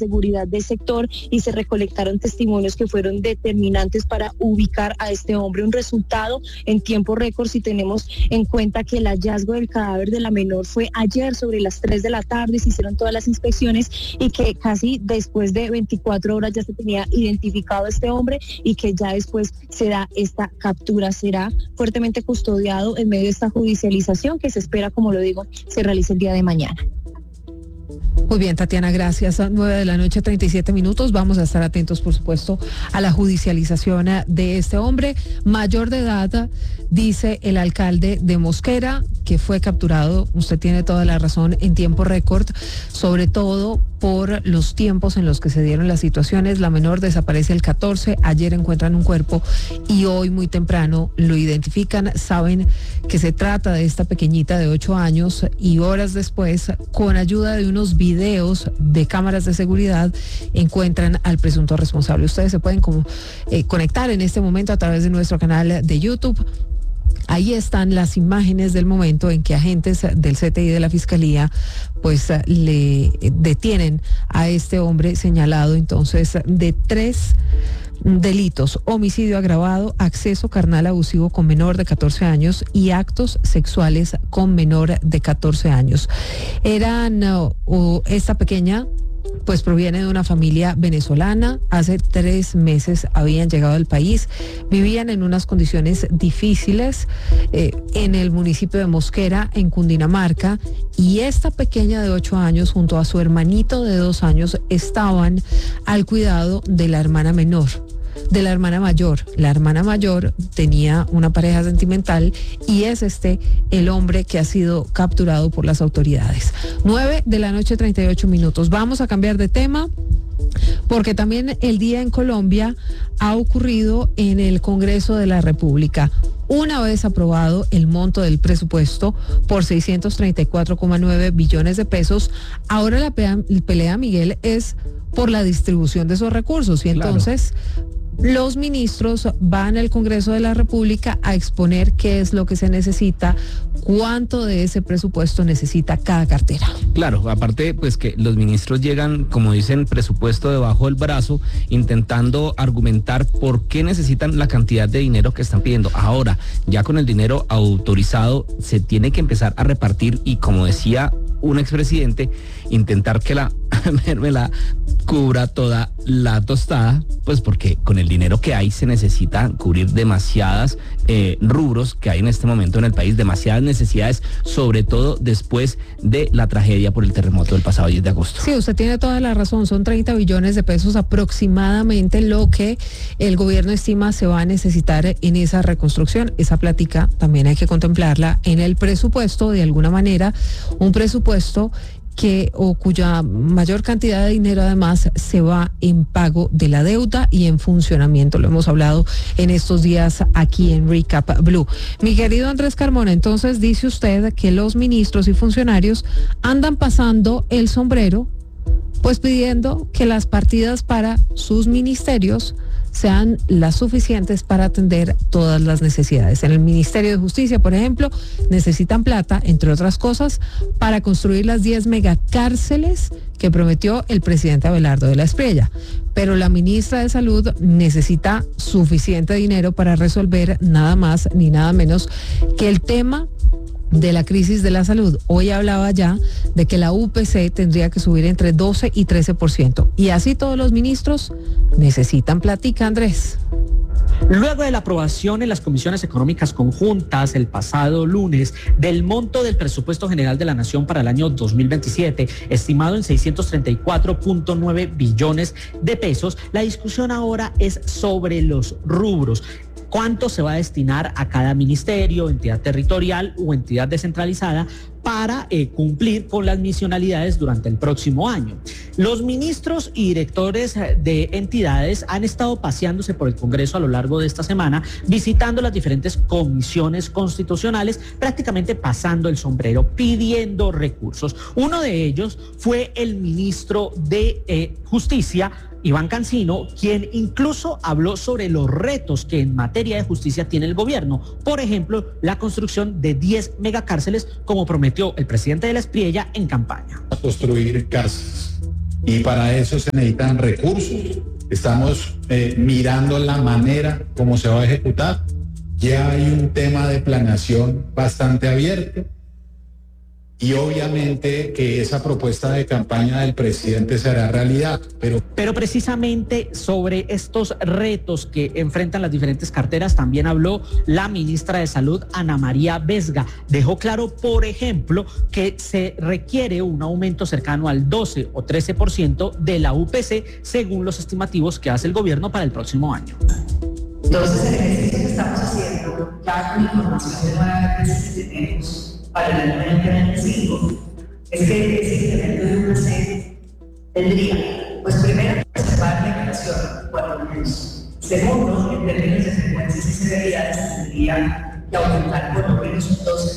seguridad del sector y se recolectaron testimonios que fueron determinantes para ubicar a este hombre. Un resultado en tiempo récord si tenemos en cuenta que el hallazgo del cadáver de la menor fue ayer sobre las 3 de la tarde, se hicieron todas las inspecciones y que casi después de 24 horas ya se tenía identificado a este hombre y que ya después se da esta captura. Será fuertemente custodiado en medio de esta judicialización que se espera, como lo digo, se realice el día de mañana. Muy bien, Tatiana, gracias. 9:37 p.m. Vamos a estar atentos, por supuesto, a la judicialización de este hombre mayor de edad, dice el alcalde de Mosquera, que fue capturado, usted tiene toda la razón, en tiempo récord, sobre todo por los tiempos en los que se dieron las situaciones. La menor desaparece el 14, ayer encuentran un cuerpo y hoy muy temprano lo identifican, saben que se trata de esta pequeñita de 8 años y horas después, con ayuda de unos videos de cámaras de seguridad, encuentran al presunto responsable. Ustedes se pueden conectar en este momento a través de nuestro canal de YouTube. Ahí están las imágenes del momento en que agentes del CTI de la Fiscalía pues le detienen a este hombre señalado entonces de 3 delitos: homicidio agravado, acceso carnal abusivo con menor de 14 años y actos sexuales con menor de 14 años. Esta pequeña pues proviene de una familia venezolana, hace 3 meses habían llegado al país, vivían en unas condiciones difíciles en el municipio de Mosquera, en Cundinamarca, y esta pequeña de 8 años junto a su hermanito de 2 años estaban al cuidado de la hermana menor. De la hermana mayor. La hermana mayor tenía una pareja sentimental y es el hombre que ha sido capturado por las autoridades. 9:38 p.m. Vamos a cambiar de tema porque también el día en Colombia ha ocurrido en el Congreso de la República. Una vez aprobado el monto del presupuesto por 634,9 billones de pesos, ahora la pelea, Miguel, es por la distribución de esos recursos y entonces los ministros van al Congreso de la República a exponer qué es lo que se necesita, cuánto de ese presupuesto necesita cada cartera. Claro, aparte pues que los ministros llegan, como dicen, presupuesto debajo del brazo, intentando argumentar por qué necesitan la cantidad de dinero que están pidiendo. Ahora, ya con el dinero autorizado, se tiene que empezar a repartir y, como decía un expresidente, intentar que la mermelada cubra toda la tostada, pues porque con el dinero que hay se necesita cubrir demasiadas rubros que hay en este momento en el país, demasiadas necesidades, sobre todo después de la tragedia por el terremoto del pasado 10 de agosto. Sí, usted tiene toda la razón, son 30 billones de pesos aproximadamente lo que el gobierno estima se va a necesitar en esa reconstrucción. Esa plática también hay que contemplarla en el presupuesto, de alguna manera, un presupuesto cuya mayor cantidad de dinero además se va en pago de la deuda y en funcionamiento. Lo hemos hablado en estos días aquí en Recap Blue. Mi querido Andrés Carmona, entonces dice usted que los ministros y funcionarios andan pasando el sombrero, pues pidiendo que las partidas para sus ministerios sean las suficientes para atender todas las necesidades. En el Ministerio de Justicia, por ejemplo, necesitan plata, entre otras cosas, para construir las 10 megacárceles que prometió el presidente Abelardo de la Espriella. Pero la ministra de Salud necesita suficiente dinero para resolver nada más ni nada menos que el tema de la crisis de la salud. Hoy hablaba ya de que la UPC tendría que subir entre 12 y 13%. Y así todos los ministros necesitan plática, Andrés. Luego de la aprobación en las comisiones económicas conjuntas el pasado lunes del monto del presupuesto general de la Nación para el año 2027, estimado en 634,9 billones de pesos, la discusión ahora es sobre los rubros. ¿Cuánto se va a destinar a cada ministerio, entidad territorial o entidad descentralizada para cumplir con las misionalidades durante el próximo año? Los ministros y directores de entidades han estado paseándose por el Congreso a lo largo de esta semana, visitando las diferentes comisiones constitucionales, prácticamente pasando el sombrero, pidiendo recursos. Uno de ellos fue el ministro de Justicia, Iván Cancino, quien incluso habló sobre los retos que en materia de justicia tiene el gobierno. Por ejemplo, la construcción de 10 megacárceles, como prometió el presidente de la Espriella en campaña. Construir cárceles. y para eso se necesitan recursos. Estamos mirando la manera como se va a ejecutar. Ya hay un tema de planeación bastante abierto y obviamente que esa propuesta de campaña del presidente será realidad. Pero precisamente sobre estos retos que enfrentan las diferentes carteras también habló la ministra de Salud, Ana María Vesga. Dejó claro, por ejemplo, que se requiere un aumento cercano al 12 o 13% de la UPC según los estimativos que hace el gobierno para el próximo año. Entonces, el ejercicio que estamos haciendo, ya con información de nuevas veces que tenemos para el año 2025, es que ese incremento de una sede tendría, pues primero, preservar la inflación, por lo menos. Segundo, en términos de frecuencias y severidades, tendría que aumentar por lo menos un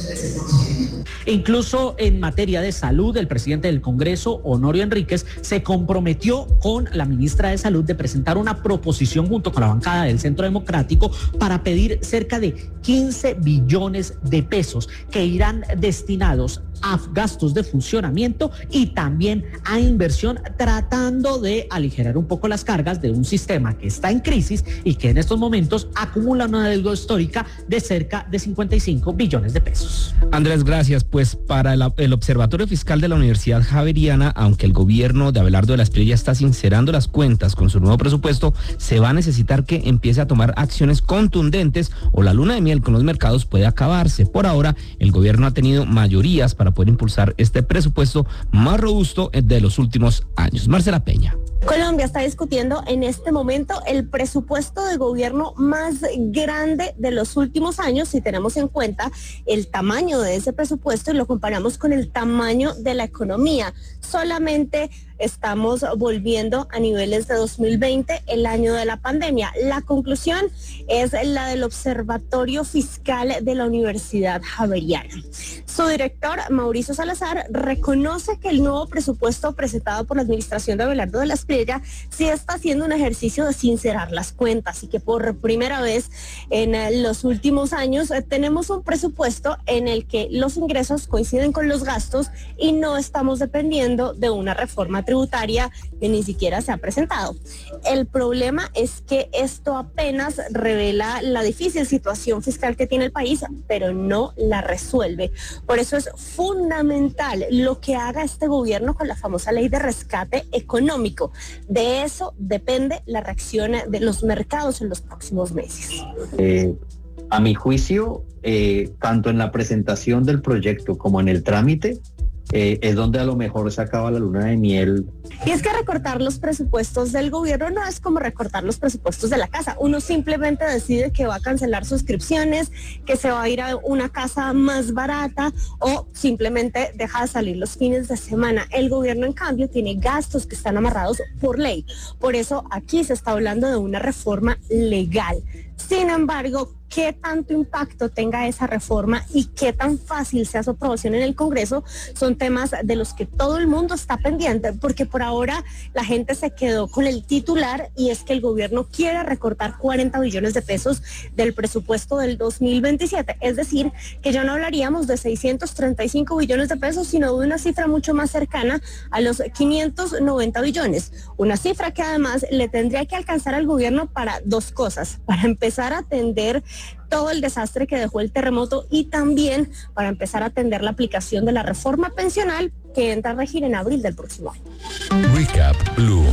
12-13%. E incluso en materia de salud, el presidente del Congreso, Honorio Enríquez, se comprometió con la ministra de Salud de presentar una proposición junto con la bancada del Centro Democrático para pedir cerca de 15 billones de pesos que irán destinados a gastos de funcionamiento y también a inversión, tratando de aligerar un poco las cargas de un sistema que está en crisis y que en estos momentos acumula una deuda histórica de cerca de 55 billones de pesos. Andrés, gracias. Pues para el Observatorio Fiscal de la Universidad Javeriana, aunque el gobierno de Abelardo de la Espriella está sincerando las cuentas con su nuevo presupuesto, se va a necesitar que empiece a tomar acciones contundentes o la luna de miel con los mercados puede acabarse. Por ahora, el gobierno ha tenido mayorías para poder impulsar este presupuesto más robusto de los últimos años. Marcela Peña. Colombia está discutiendo en este momento el presupuesto de gobierno más grande de los últimos años, si tenemos en cuenta el tamaño de ese presupuesto y lo comparamos con el tamaño de la economía. Solamente estamos volviendo a niveles de 2020, el año de la pandemia. La conclusión es la del Observatorio Fiscal de la Universidad Javeriana. Su director, Mauricio Salazar, reconoce que el nuevo presupuesto presentado por la administración de Abelardo de la Espriella sí está haciendo un ejercicio de sincerar las cuentas y que por primera vez en los últimos años tenemos un presupuesto en el que los ingresos coinciden con los gastos y no estamos dependiendo de una reforma tributaria que ni siquiera se ha presentado. El problema es que esto apenas revela la difícil situación fiscal que tiene el país, pero no la resuelve. Por eso es fundamental lo que haga este gobierno con la famosa ley de rescate económico. De eso depende la reacción de los mercados en los próximos meses. A mi juicio, tanto en la presentación del proyecto como en el trámite, es donde a lo mejor se acaba la luna de miel. Y es que recortar los presupuestos del gobierno no es como recortar los presupuestos de la casa. Uno simplemente decide que va a cancelar suscripciones, que se va a ir a una casa más barata o simplemente deja de salir los fines de semana. El gobierno, en cambio, tiene gastos que están amarrados por ley. Por eso aquí se está hablando de una reforma legal. Sin embargo, qué tanto impacto tenga esa reforma y qué tan fácil sea su aprobación en el Congreso son temas de los que todo el mundo está pendiente, porque por ahora la gente se quedó con el titular y es que el gobierno quiere recortar 40 billones de pesos del presupuesto del 2027, es decir, que ya no hablaríamos de 635 billones de pesos, sino de una cifra mucho más cercana a los 590 billones, una cifra que además le tendría que alcanzar al gobierno para dos cosas: para empezar a atender todo el desastre que dejó el terremoto y también para empezar a atender la aplicación de la reforma pensional que entra a regir en abril del próximo año. Recap Blue.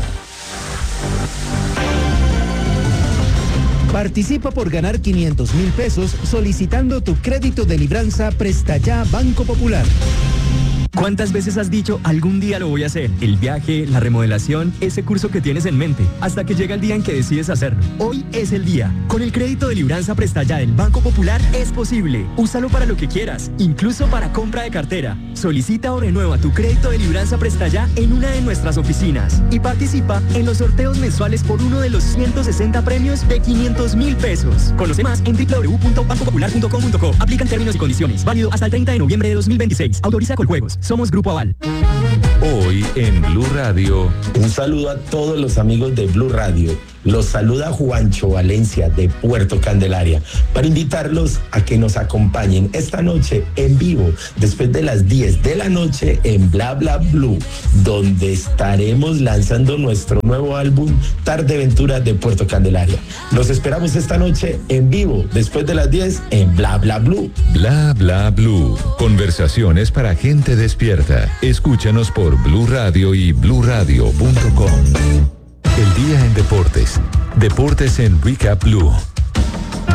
Participa por ganar 500.000 pesos solicitando tu crédito de libranza Presta Ya Banco Popular. ¿Cuántas veces has dicho algún día lo voy a hacer? El viaje, la remodelación, ese curso que tienes en mente, hasta que llega el día en que decides hacerlo. Hoy es el día. Con el crédito de libranza Presta Ya del Banco Popular es posible. Úsalo para lo que quieras, incluso para compra de cartera. Solicita o renueva tu crédito de libranza Presta Ya en una de nuestras oficinas y participa en los sorteos mensuales por uno de los 160 premios de 500.000 pesos. Conoce más en www.bancopopular.com.co. Aplican términos y condiciones. Válido hasta el 30 de noviembre de 2026. Autoriza Coljuegos. Somos Grupo Aval. Hoy en Blue Radio. Un saludo a todos los amigos de Blue Radio. Los saluda Juancho Valencia de Puerto Candelaria para invitarlos a que nos acompañen esta noche en vivo después de las 10 de la noche en Bla Bla Blue, donde estaremos lanzando nuestro nuevo álbum Tarde Ventura de Puerto Candelaria. Los esperamos esta noche en vivo después de las 10 en Bla Bla Blue. Bla Bla Blue. Conversaciones para gente despierta. Escúchanos por Blue Radio y bluradio.com. El día en deportes. Deportes en Recap Blue.